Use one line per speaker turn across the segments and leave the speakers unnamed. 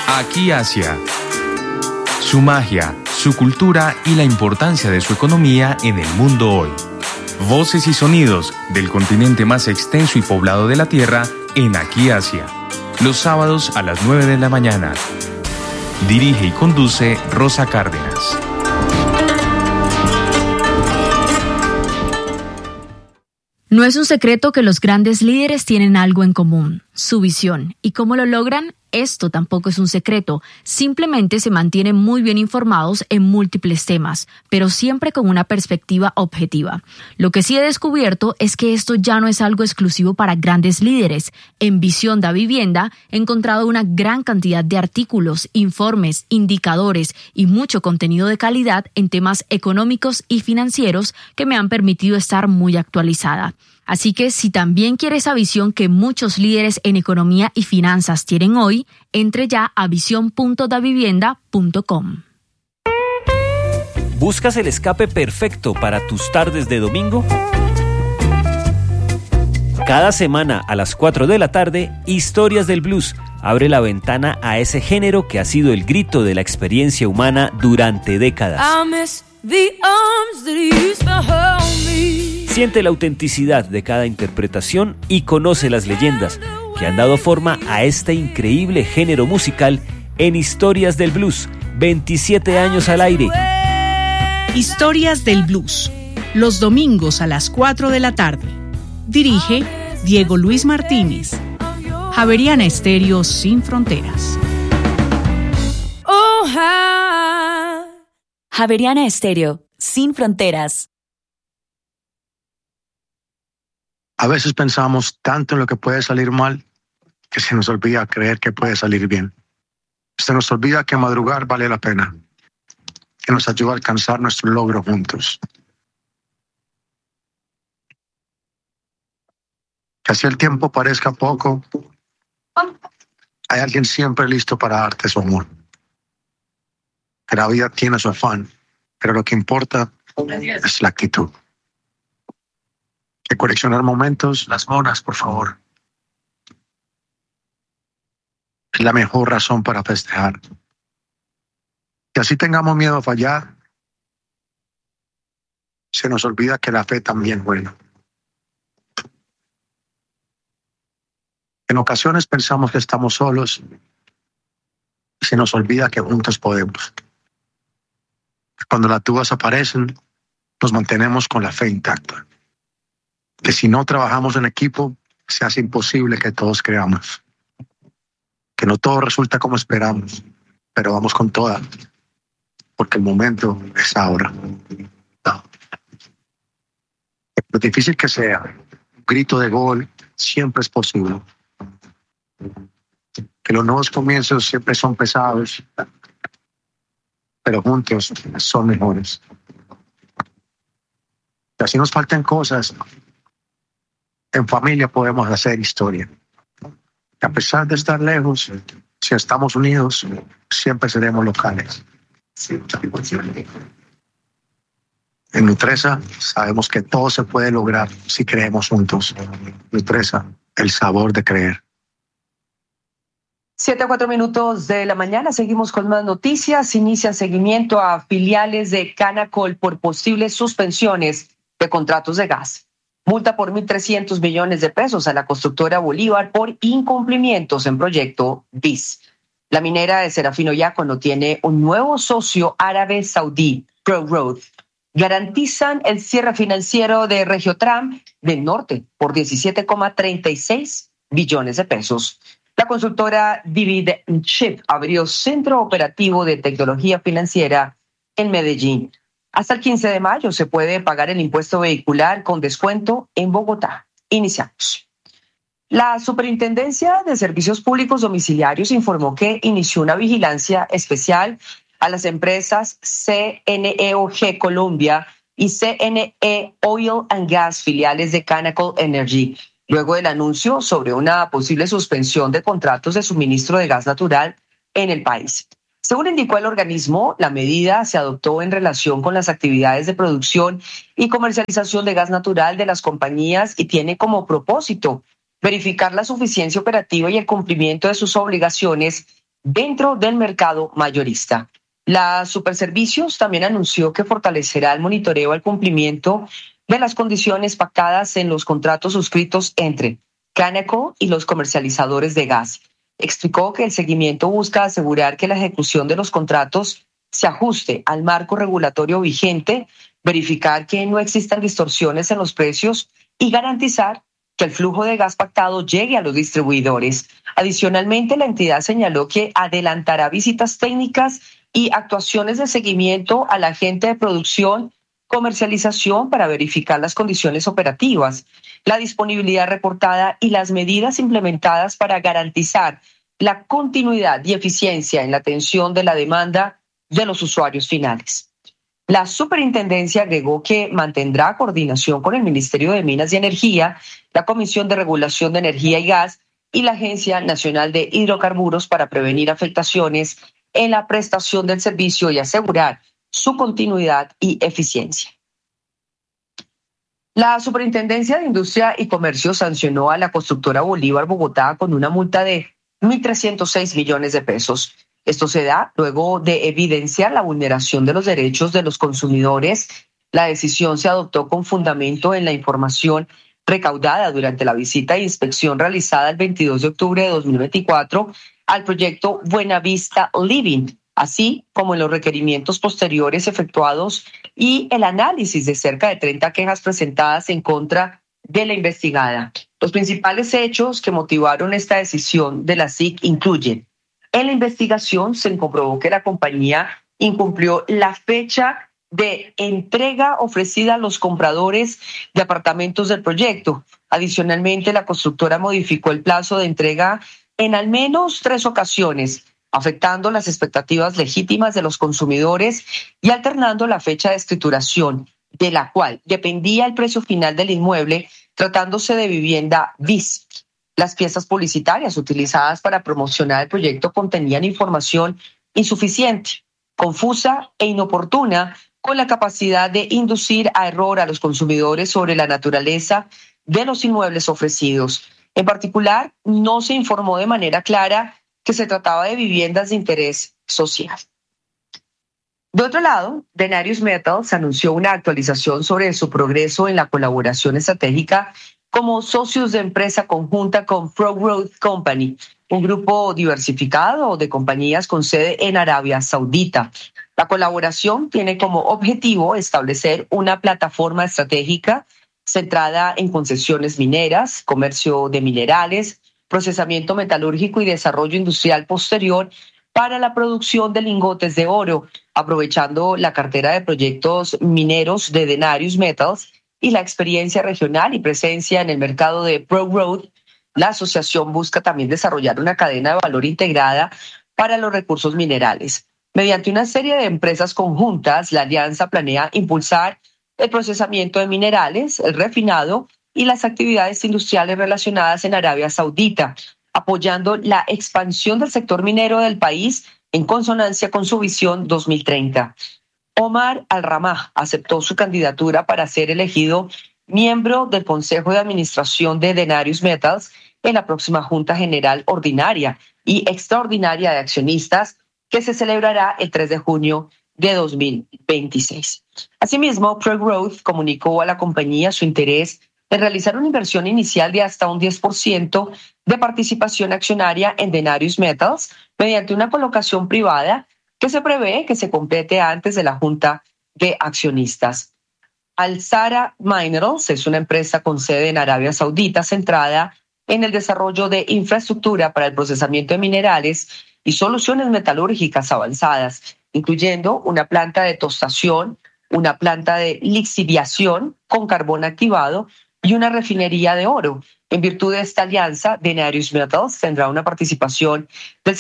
Aquí Asia. Su magia, su cultura y la importancia de su economía en el mundo hoy. Voces y sonidos del continente más extenso y poblado de la Tierra en Aquí Asia. Los sábados a las 9 de la mañana. Dirige y conduce Rosa Cárdenas.
No es un secreto que los grandes líderes tienen algo en común, su visión. ¿Y cómo lo logran? Esto tampoco es un secreto, simplemente se mantienen muy bien informados en múltiples temas, pero siempre con una perspectiva objetiva. Lo que sí he descubierto es que esto ya no es algo exclusivo para grandes líderes. En Visión da Vivienda he encontrado una gran cantidad de artículos, informes, indicadores y mucho contenido de calidad en temas económicos y financieros que me han permitido estar muy actualizada. Así que si también quiere esa visión que muchos líderes en economía y finanzas tienen hoy, entre ya a visión.davivienda.com.
¿Buscas el escape perfecto para tus tardes de domingo? Cada semana a las 4 de la tarde, Historias del Blues abre la ventana a ese género que ha sido el grito de la experiencia humana durante décadas. Siente la autenticidad de cada interpretación y conoce las leyendas que han dado forma a este increíble género musical en Historias del Blues, 27 años al aire.
Historias del Blues, los domingos a las 4 de la tarde. Dirige Diego Luis Martínez. Javeriana Estéreo sin fronteras.
Javeriana Estéreo sin fronteras.
A veces pensamos tanto en lo que puede salir mal que se nos olvida creer que puede salir bien. Se nos olvida que madrugar vale la pena, que nos ayuda a alcanzar nuestro logro juntos. Que así el tiempo parezca poco, hay alguien siempre listo para darte su amor. Que la vida tiene su afán, pero lo que importa es la actitud. Que coleccionar momentos, las monas, por favor, es la mejor razón para festejar. Que así tengamos miedo a fallar, se nos olvida que la fe también es buena. En ocasiones pensamos que estamos solos y se nos olvida que juntos podemos. Cuando las dudas aparecen, nos mantenemos con la fe intacta. Que si no trabajamos en equipo, se hace imposible que todos creamos. Que no todo resulta como esperamos, pero vamos con toda, porque el momento es ahora. Lo difícil que sea, un grito de gol siempre es posible. Que los nuevos comienzos siempre son pesados, pero juntos son mejores. Que así nos faltan cosas, en familia podemos hacer historia. A pesar de estar lejos, si estamos unidos, siempre seremos locales. En Nutresa sabemos que todo se puede lograr si creemos juntos. Nutresa, el sabor de creer.
7:04 de la mañana, seguimos con más noticias. Inician seguimiento a filiales de Canacol por posibles suspensiones de contratos de gas. Multa por 1.300 millones de pesos a la constructora Bolívar por incumplimientos en proyecto BIS. La minera de Serafino Diácono tiene un nuevo socio árabe saudí, ProRoad. Garantizan el cierre financiero de Regiotram del Norte por 17,36 billones de pesos. La consultora Dividendship abrió centro operativo de tecnología financiera en Medellín. Hasta el 15 de mayo se puede pagar el impuesto vehicular con descuento en Bogotá. Iniciamos. La Superintendencia de Servicios Públicos Domiciliarios informó que inició una vigilancia especial a las empresas CNEOG Colombia y CNE Oil and Gas, filiales de Canacol Energy, luego del anuncio sobre una posible suspensión de contratos de suministro de gas natural en el país. Según indicó el organismo, la medida se adoptó en relación con las actividades de producción y comercialización de gas natural de las compañías y tiene como propósito verificar la suficiencia operativa y el cumplimiento de sus obligaciones dentro del mercado mayorista. La Superservicios también anunció que fortalecerá el monitoreo al cumplimiento de las condiciones pactadas en los contratos suscritos entre Canacol y los comercializadores de gas. Explicó que el seguimiento busca asegurar que la ejecución de los contratos se ajuste al marco regulatorio vigente, verificar que no existan distorsiones en los precios y garantizar que el flujo de gas pactado llegue a los distribuidores. Adicionalmente, la entidad señaló que adelantará visitas técnicas y actuaciones de seguimiento al agente de producción, comercialización para verificar las condiciones operativas, la disponibilidad reportada y las medidas implementadas para garantizar la continuidad y eficiencia en la atención de la demanda de los usuarios finales. La superintendencia agregó que mantendrá coordinación con el Ministerio de Minas y Energía, la Comisión de Regulación de Energía y Gas y la Agencia Nacional de Hidrocarburos para prevenir afectaciones en la prestación del servicio y asegurar su continuidad y eficiencia. La Superintendencia de Industria y Comercio sancionó a la constructora Bolívar Bogotá con una multa de 1.306 millones de pesos. Esto se da luego de evidenciar la vulneración de los derechos de los consumidores. La decisión se adoptó con fundamento en la información recaudada durante la visita de inspección realizada el 22 de octubre de 2024 al proyecto Buenavista Living, así como en los requerimientos posteriores efectuados y el análisis de cerca de 30 quejas presentadas en contra de la investigada. Los principales hechos que motivaron esta decisión de la SIC incluyen: en la investigación se comprobó que la compañía incumplió la fecha de entrega ofrecida a los compradores de apartamentos del proyecto. Adicionalmente, la constructora modificó el plazo de entrega en al menos 3 ocasiones, afectando las expectativas legítimas de los consumidores y alternando la fecha de escrituración, de la cual dependía el precio final del inmueble, tratándose de vivienda BIS. Las piezas publicitarias utilizadas para promocionar el proyecto contenían información insuficiente, confusa e inoportuna, con la capacidad de inducir a error a los consumidores sobre la naturaleza de los inmuebles ofrecidos. En particular, no se informó de manera clara que se trataba de viviendas de interés social. De otro lado, Denarius Metals anunció una actualización sobre su progreso en la colaboración estratégica como socios de empresa conjunta con ProGrowth Company, un grupo diversificado de compañías con sede en Arabia Saudita. La colaboración tiene como objetivo establecer una plataforma estratégica centrada en concesiones mineras, comercio de minerales, procesamiento metalúrgico y desarrollo industrial posterior para la producción de lingotes de oro, aprovechando la cartera de proyectos mineros de Denarius Metals y la experiencia regional y presencia en el mercado de ProGrowth. La asociación busca también desarrollar una cadena de valor integrada para los recursos minerales. Mediante una serie de empresas conjuntas, la alianza planea impulsar el procesamiento de minerales, el refinado y las actividades industriales relacionadas en Arabia Saudita, apoyando la expansión del sector minero del país en consonancia con su visión 2030. Omar Al-Ramah aceptó su candidatura para ser elegido miembro del Consejo de Administración de Denarius Metals en la próxima Junta General Ordinaria y Extraordinaria de Accionistas, que se celebrará el 3 de junio de 2026. Asimismo, ProGrowth comunicó a la compañía su interés en realizar una inversión inicial de hasta un 10% de participación accionaria en Denarius Metals mediante una colocación privada que se prevé que se complete antes de la Junta de Accionistas. Al-Zara Minerals es una empresa con sede en Arabia Saudita centrada en el desarrollo de infraestructura para el procesamiento de minerales y soluciones metalúrgicas avanzadas, incluyendo una planta de tostación, una planta de lixiviación con carbón activado y una refinería de oro. En virtud de esta alianza, Denarius Metals tendrá una participación del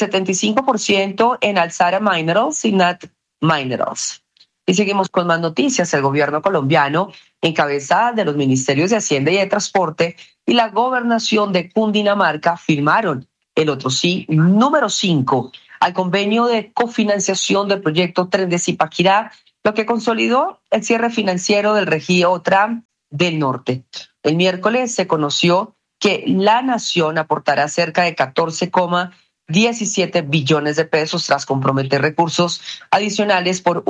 75% en Al-Zara Minerals y Nat Minerals. Y seguimos con más noticias. El gobierno colombiano, en cabeza de los ministerios de Hacienda y de Transporte y la gobernación de Cundinamarca, firmaron el otro sí, número 5, al convenio de cofinanciación del proyecto Tren de Zipaquirá, lo que consolidó el cierre financiero del Regio Tram del Norte. El miércoles se conoció que la nación aportará cerca de 14,25 17 billones de pesos tras comprometer recursos adicionales por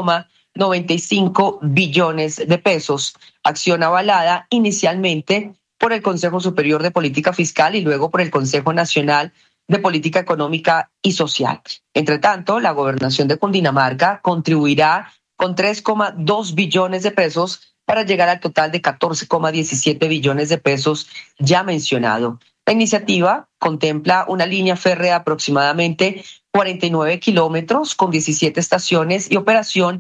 1,95 billones de pesos. Acción avalada inicialmente por el Consejo Superior de Política Fiscal y luego por el Consejo Nacional de Política Económica y Social. Entre tanto, la Gobernación de Cundinamarca contribuirá con 3,2 billones de pesos para llegar al total de 14,17 billones de pesos ya mencionado. La iniciativa contempla una línea férrea de aproximadamente 49 kilómetros con 17 estaciones y operación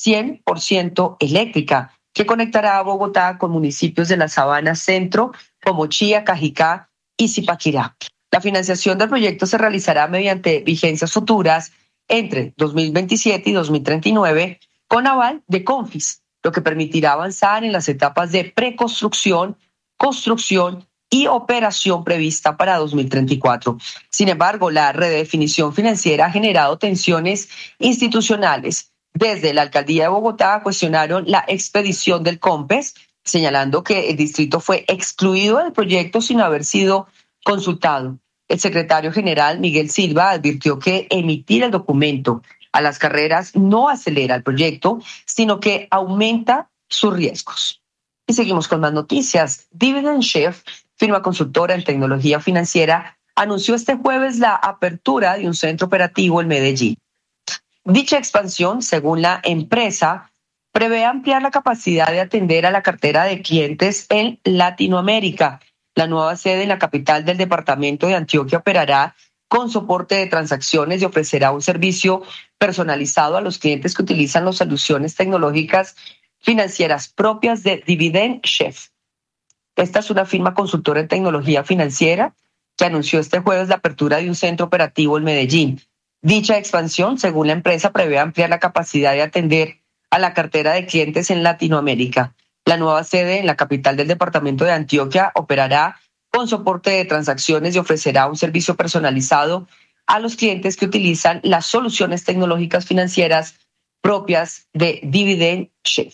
100% eléctrica, que conectará a Bogotá con municipios de la Sabana Centro como Chía, Cajicá y Zipaquirá. La financiación del proyecto se realizará mediante vigencias futuras entre 2027 y 2039 con aval de Confis, lo que permitirá avanzar en las etapas de preconstrucción, construcción y operación prevista para 2034. Sin embargo, la redefinición financiera ha generado tensiones institucionales. Desde la Alcaldía de Bogotá cuestionaron la expedición del COMPES, señalando que el distrito fue excluido del proyecto sin haber sido consultado. El secretario general Miguel Silva advirtió que emitir el documento a las carreras no acelera el proyecto, sino que aumenta sus riesgos. Y seguimos con más noticias. Dividend Chef, firma consultora en tecnología financiera, anunció este jueves la apertura de un centro operativo en Medellín. Dicha expansión, según la empresa, prevé ampliar la capacidad de atender a la cartera de clientes en Latinoamérica. La nueva sede en la capital del departamento de Antioquia operará con soporte de transacciones y ofrecerá un servicio personalizado a los clientes que utilizan las soluciones tecnológicas financieras propias de Dividend Chef. Esta es una firma consultora en tecnología financiera que anunció este jueves la apertura de un centro operativo en Medellín. Dicha expansión, según la empresa, prevé ampliar la capacidad de atender a la cartera de clientes en Latinoamérica. La nueva sede en la capital del departamento de Antioquia operará con soporte de transacciones y ofrecerá un servicio personalizado a los clientes que utilizan las soluciones tecnológicas financieras propias de Dividend Chef.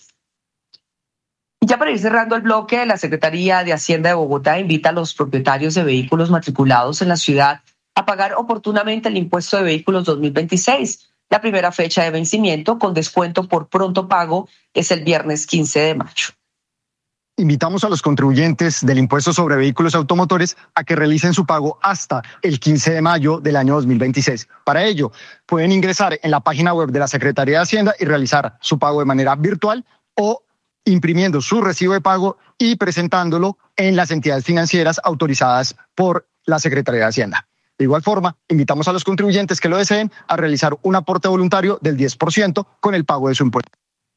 Y ya para ir cerrando el bloque, la Secretaría de Hacienda de Bogotá invita a los propietarios de vehículos matriculados en la ciudad a pagar oportunamente el impuesto de vehículos 2026. La primera fecha de vencimiento con descuento por pronto pago es el viernes 15 de mayo.
Invitamos a los contribuyentes del impuesto sobre vehículos automotores a que realicen su pago hasta el 15 de mayo del año 2026. Para ello, pueden ingresar en la página web de la Secretaría de Hacienda y realizar su pago de manera virtual o imprimiendo su recibo de pago y presentándolo en las entidades financieras autorizadas por la Secretaría de Hacienda. De igual forma, invitamos a los contribuyentes que lo deseen a realizar un aporte voluntario del 10% con el pago de su impuesto.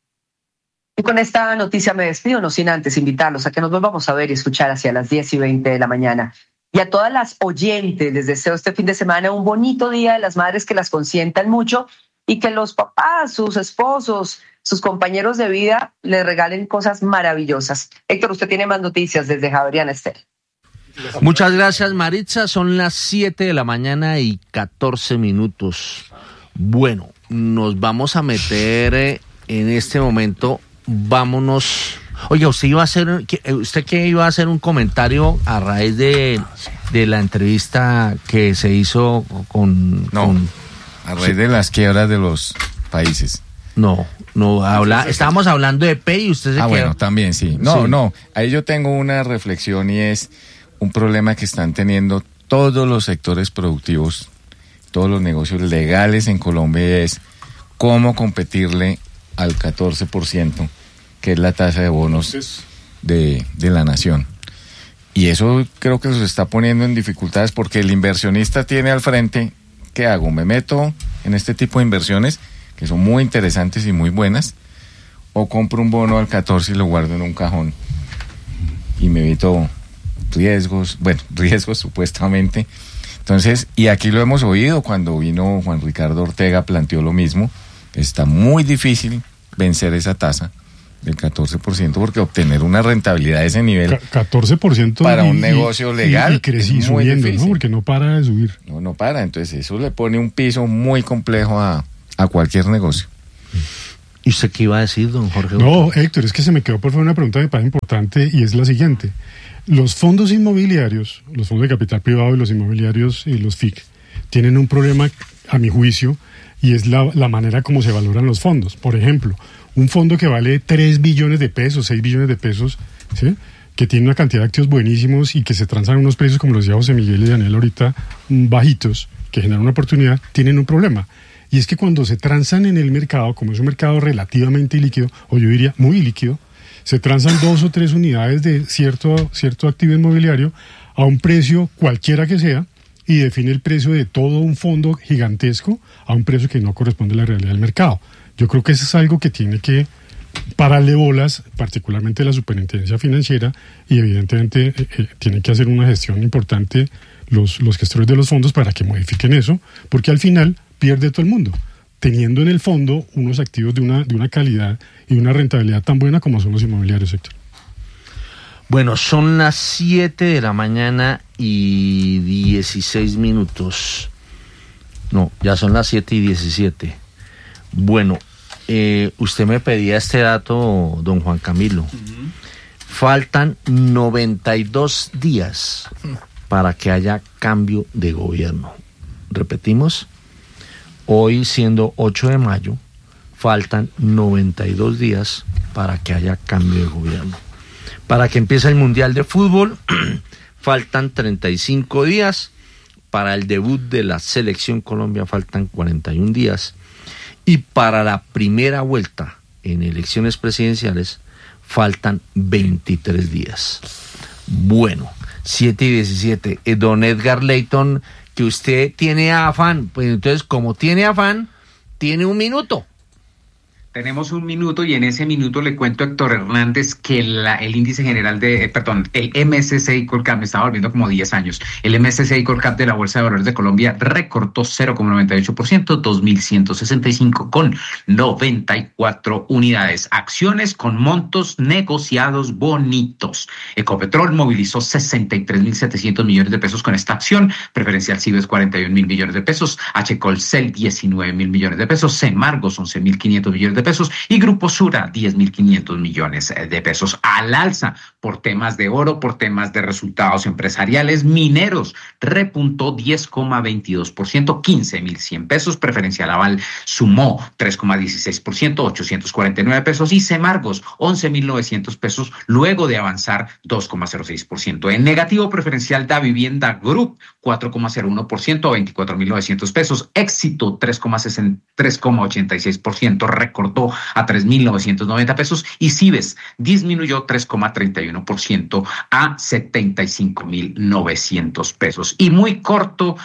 Y con esta noticia me despido, no sin antes invitarlos a que nos volvamos a ver y escuchar hacia las 10:20 de la mañana. Y a todas las oyentes les deseo este fin de semana un bonito día de las madres, que las consientan mucho y que los papás, sus esposos, sus compañeros de vida les regalen cosas maravillosas. Héctor, usted tiene más noticias desde Javeriana Estéreo.
Muchas gracias, Maritza. Son las 7 de la mañana y 14 minutos. Bueno, nos vamos a meter en este momento. Vámonos. Oiga, usted que iba a hacer un comentario a raíz de la entrevista que se hizo
a raíz de las quiebras de los países.
Estábamos hablando de P y usted se quedó.
Bueno, también sí. No, ahí yo tengo una reflexión y es un problema que están teniendo todos los sectores productivos, todos los negocios legales en Colombia, es cómo competirle al 14%, que es la tasa de bonos de la nación. Y eso creo que se está poniendo en dificultades porque el inversionista tiene al frente, ¿qué hago? ¿Me meto en este tipo de inversiones que son muy interesantes y muy buenas? ¿O compro un bono al 14 y lo guardo en un cajón y me evito riesgos supuestamente? Entonces, y aquí lo hemos oído cuando vino Juan Ricardo Ortega, planteó lo mismo. Está muy difícil vencer esa tasa del 14% porque obtener una rentabilidad de ese nivel
14%
para un negocio legal
y crecí subiendo, ¿no? Porque no para de subir.
No para, entonces eso le pone un piso muy complejo a cualquier negocio.
¿Y usted qué iba a decir, don Jorge?
No, Héctor, es que se me quedó por favor una pregunta que me parece importante y es la siguiente. Los fondos inmobiliarios, los fondos de capital privado y los inmobiliarios y los FIC, tienen un problema, a mi juicio, y es la manera como se valoran los fondos. Por ejemplo, un fondo que vale 3 billones de pesos, 6 billones de pesos, ¿sí?, que tiene una cantidad de activos buenísimos y que se transan unos precios, como los decía José Miguel y Daniel ahorita, bajitos, que generan una oportunidad, tienen un problema. Y es que cuando se transan en el mercado, como es un mercado relativamente líquido, o yo diría muy líquido, se transan 2 o 3 unidades de cierto activo inmobiliario a un precio cualquiera que sea, y define el precio de todo un fondo gigantesco a un precio que no corresponde a la realidad del mercado. Yo creo que eso es algo que tiene que pararle bolas, particularmente la superintendencia financiera, y evidentemente tienen que hacer una gestión importante los gestores de los fondos para que modifiquen eso, porque al final pierde todo el mundo, teniendo en el fondo unos activos de una calidad y una rentabilidad tan buena como son los inmobiliarios, Héctor.
Bueno, son las 7 de la mañana y 16 minutos. No, ya son las 7 y 17. Bueno, usted me pedía este dato, don Juan Camilo. Uh-huh. Faltan 92 días para que haya cambio de gobierno. Repetimos, hoy siendo 8 de mayo, faltan 92 días para que haya cambio de gobierno. Para que empiece el Mundial de Fútbol, faltan 35 días. Para el debut de la Selección Colombia faltan 41 días. Y para la primera vuelta en elecciones presidenciales faltan 23 días. Bueno, 7 y 17. Don Edgar Leyton, que usted tiene afán, pues entonces como tiene afán, tiene un minuto.
Tenemos un minuto y en ese minuto le cuento a Héctor Hernández que el índice general el MSCI Colcap, me estaba volviendo como 10 años, el MSCI Colcap de la Bolsa de Valores de Colombia recortó 0,98%, 2.165,94 unidades. Acciones con montos negociados bonitos. Ecopetrol movilizó 63.700 millones de pesos con esta acción, Preferencial Cibes 41.000 millones de pesos, Colcel 19.000 millones de pesos, Semargos 11.500 millones de pesos y Grupo Sura 10.500 millones de pesos. Al alza por temas de oro, por temas de resultados empresariales. Mineros repuntó 10,22%, 15.100 pesos. Preferencial Aval sumó 3,16%, 849 pesos y Semargos 11.900 pesos luego de avanzar 2,06%. En negativo, Preferencial Da Vivienda Group 4,01%, 24.900 pesos. Éxito 3,86%, recordó a 3.990 pesos y Cibes disminuyó 3,31% a 75.900 pesos. Y muy corto,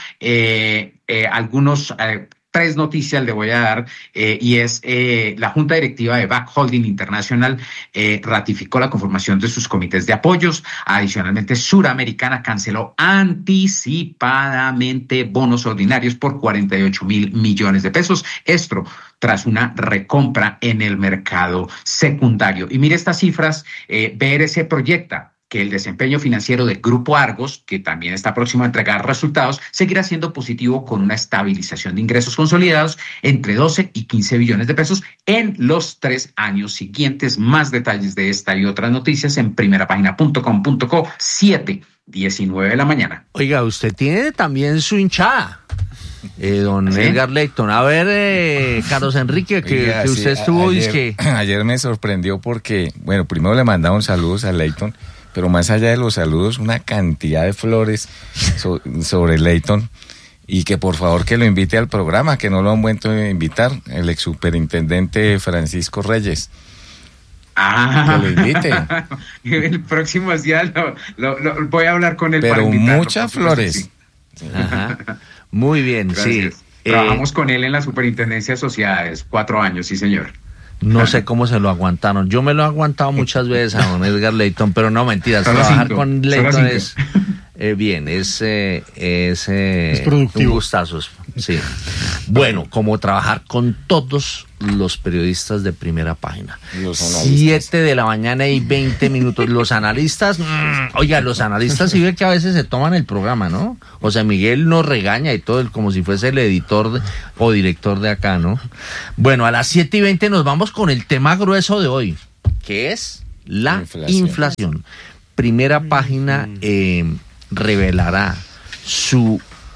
tres noticias le voy a dar, y es la Junta Directiva de BAC Holding International ratificó la conformación de sus comités de apoyos. Adicionalmente, Suramericana canceló anticipadamente bonos ordinarios por 48.000 millones de pesos. Esto tras una recompra en el mercado secundario. Y mire estas cifras, BRC proyecta que el desempeño financiero del Grupo Argos, que también está próximo a entregar resultados, seguirá siendo positivo con una estabilización de ingresos consolidados entre 12 y 15 billones de pesos en los 3 años siguientes. Más detalles de esta y otras noticias en primerapagina.com.co, 7:19 de la mañana.
Oiga, usted tiene también su hinchada. Don ¿sí? Edgar Leyton, a ver, Carlos Enrique, que usted estuvo
ayer me sorprendió porque, bueno, primero le mandaron saludos a Leyton, pero más allá de los saludos, una cantidad de flores sobre Leyton, y que por favor que lo invite al programa, que no lo han vuelto a invitar, el exsuperintendente Francisco Reyes. Que lo invite.
El próximo día lo voy a hablar con él.
Pero para muchas flores.
Sí. Ajá. Muy bien, gracias. Sí.
Trabajamos con él en la Superintendencia de Sociedades, 4 años, sí señor.
No sé cómo se lo aguantaron. Yo me lo he aguantado muchas veces a don Edgar Leyton, pero no, mentiras. Trabajar con Leyton es bien, es productivo. Un gustazo, sí. Bueno, como trabajar con todos los periodistas de Primera Página. 7 de la mañana y 20 minutos. Los analistas, oiga, los analistas sí ve que a veces se toman el programa, ¿no? O sea, Miguel nos regaña y todo, como si fuese el editor o director de acá, ¿no? Bueno, a las 7:20 nos vamos con el tema grueso de hoy, que es la inflación. Primera Página revelará su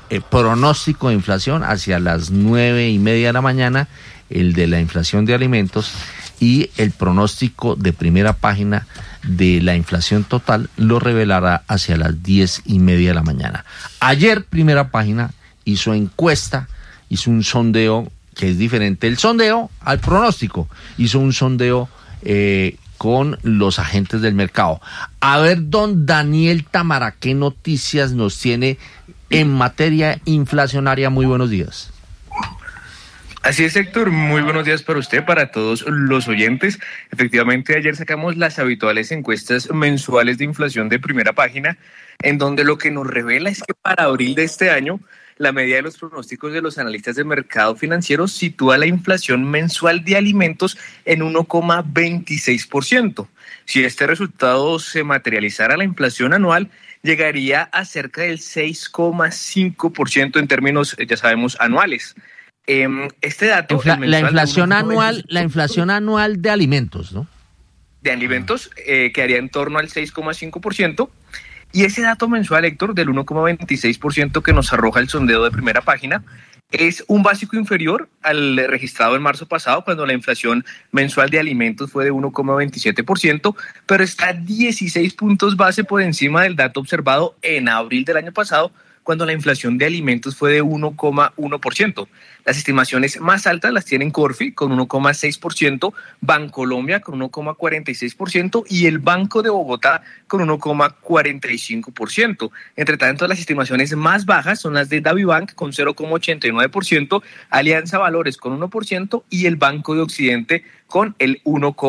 pronóstico de inflación hacia las 9:30 de la mañana, el de la inflación de alimentos, y el pronóstico de primera página de la inflación total lo revelará hacia las 10:30 de la mañana. Ayer primera página hizo encuesta, hizo un sondeo que es diferente el sondeo al pronóstico, hizo un sondeo con los agentes del mercado. A ver, don Daniel Támara, ¿qué noticias nos tiene en materia inflacionaria? Muy buenos días.
Así es, Héctor, muy buenos días para usted, para todos los oyentes. Efectivamente, ayer sacamos las habituales encuestas mensuales de inflación de primera página, en donde lo que nos revela es que para abril de este año, la media de los pronósticos de los analistas del mercado financiero sitúa la inflación mensual de alimentos en 1,26%. Si este resultado se materializara, la inflación anual llegaría a cerca del 6,5% en términos, ya sabemos, anuales. Este dato...
La inflación anual de alimentos, ¿no?
De alimentos quedaría en torno al 6,5%. Y ese dato mensual, Héctor, del 1,26% que nos arroja el sondeo de primera página, es un básico inferior al registrado en marzo pasado, cuando la inflación mensual de alimentos fue de 1,27%, pero está 16 puntos base por encima del dato observado en abril del año pasado, cuando la inflación de alimentos fue de 1,1%. Las estimaciones más altas las tienen Corfi con 1,6%, Bancolombia con 1,46% y el Banco de Bogotá con 1,45%. Entre tanto, las estimaciones más bajas son las de DaviBank con 0,89%, Alianza Valores con 1% y el Banco de Occidente con el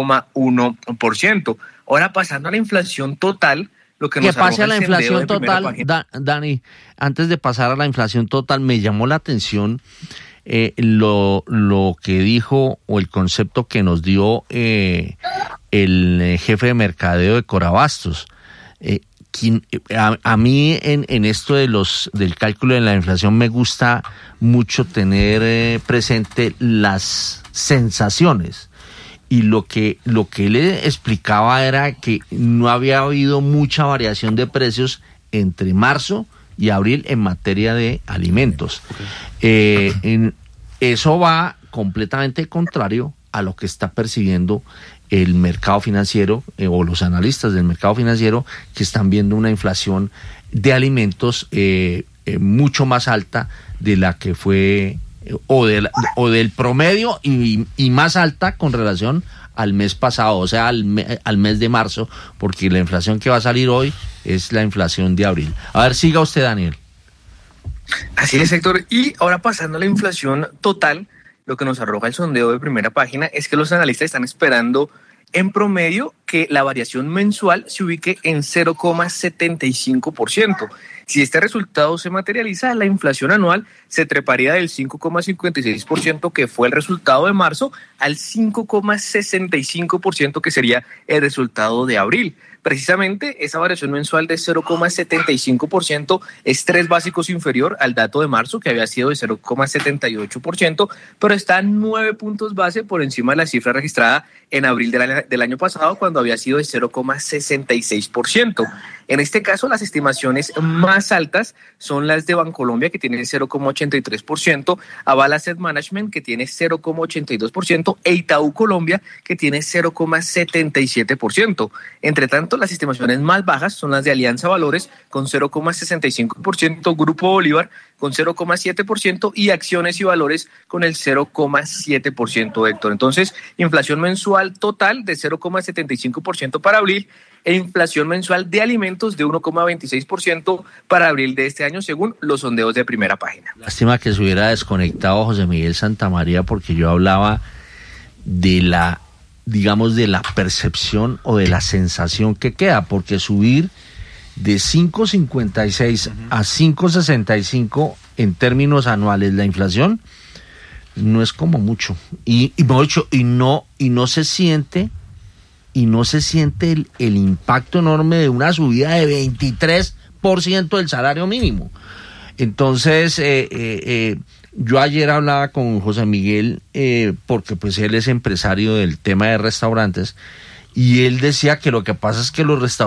1,1%. Ahora, pasando a la inflación total, lo que pase a la inflación total,
Dani, antes de pasar a la inflación total, me llamó la atención lo que dijo, o el concepto que nos dio el jefe de mercadeo de Corabastos. A mí en esto del cálculo de la inflación me gusta mucho tener presente las sensaciones. Y lo que él explicaba era que no había habido mucha variación de precios entre marzo y abril en materia de alimentos. Eso va completamente contrario a lo que está percibiendo el mercado financiero o los analistas del mercado financiero, que están viendo una inflación de alimentos mucho más alta de la que fue o del promedio y más alta con relación al mes pasado, o sea, al mes de marzo, porque la inflación que va a salir hoy es la inflación de abril. A ver, siga usted, Daniel.
Así es, Héctor. Y ahora, pasando a la inflación total, lo que nos arroja el sondeo de primera página es que los analistas están esperando en promedio que la variación mensual se ubique en 0,75%. Si este resultado se materializa, la inflación anual se treparía del 5,56% que fue el resultado de marzo al 5,65% que sería el resultado de abril. Precisamente esa variación mensual de 0,75% es 3 básicos inferior al dato de marzo, que había sido de 0,78%, pero está 9 puntos base por encima de la cifra registrada en abril del año pasado, cuando había sido de 0,66%. En este caso, las estimaciones más altas son las de Bancolombia, que tiene 0,83%, Aval Asset Management, que tiene 0,82%, e Itaú Colombia, que tiene 0,77%. Entre tanto, las estimaciones más bajas son las de Alianza Valores, con 0,65%, Grupo Bolívar, con 0,7%, y Acciones y Valores con el 0,7%, Héctor. Entonces, inflación mensual total de 0,75% para abril e inflación mensual de alimentos de 1,26% para abril de este año, según los sondeos de primera página.
Lástima que se hubiera desconectado José Miguel Santamaría, porque yo hablaba de la percepción o de la sensación que queda, porque subir de 5,56 a 5,65 en términos anuales la inflación no es como mucho, y no se siente el impacto enorme de una subida de 23% del salario mínimo. Entonces, yo ayer hablaba con José Miguel, porque pues él es empresario del tema de restaurantes, y él decía que lo que pasa es que los restaurantes